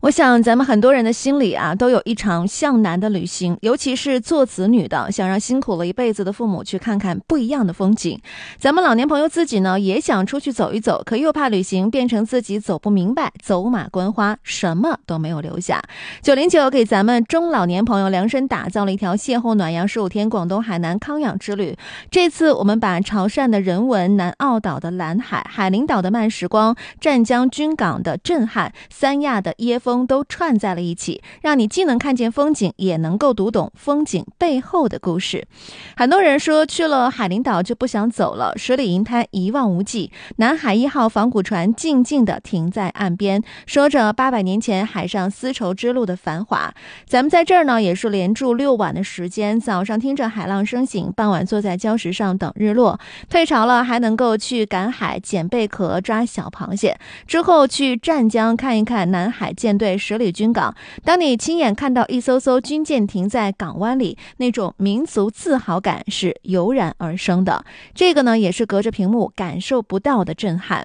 我想咱们很多人的心里啊，都有一场向南的旅行，尤其是做子女的，想让辛苦了一辈子的父母去看看不一样的风景。咱们老年朋友自己呢，也想出去走一走，可又怕旅行变成自己走不明白，走马观花，什么都没有留下。909给咱们中老年朋友量身打造了一条邂逅暖阳15天广东海南康养之旅。这次我们把潮汕的人文、南澳岛的蓝海、海陵岛的慢时光、湛江军港的震撼、三亚的椰风都串在了一起，让你既能看见风景，也能够读懂风景背后的故事。很多人说去了海陵岛就不想走了，水里银滩一望无际，南海1号仿古船静静地停在岸边，说着800年前海上丝绸之路的繁华。咱们在这儿呢，也是连住6晚的时间，早上听着海浪声醒，傍晚坐在礁石上等日落，退潮了还能够去赶海捡贝壳抓小螃蟹，之后去湛江看一看南海舰队十里军港。当你亲眼看到一艘艘军舰停在港湾里，那种民族自豪感是油然而生的，这个呢也是隔着屏幕感受不到的震撼。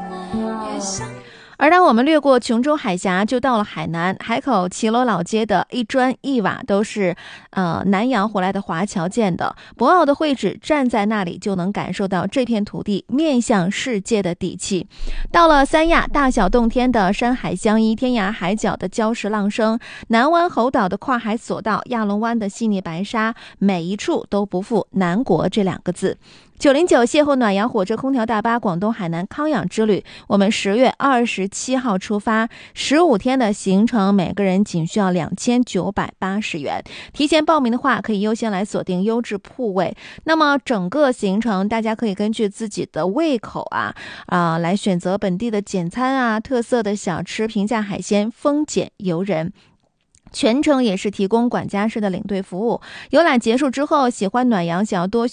而当我们掠过琼州海峡，就到了海南海口齐罗老街的一砖一瓦都是南洋回来的华侨建的，博鳌的绘制，站在那里就能感受到这片土地面向世界的底气。到了三亚，大小洞天的山海相依，天涯海角的礁石浪声，南湾猴岛的跨海索道，亚龙湾的细腻白沙，每一处都不负南国这2个字。909邂逅暖阳火车空调大巴广东海南康养之旅，我们10月27号出发，15天的行程，每个人仅需要2980元。提前报名的话，可以优先来锁定优质铺位。那么整个行程，大家可以根据自己的胃口来选择本地的简餐特色的小吃、平价海鲜、风俭游人。全程也是提供管家式的领队服务。游览结束之后，喜欢暖阳想要多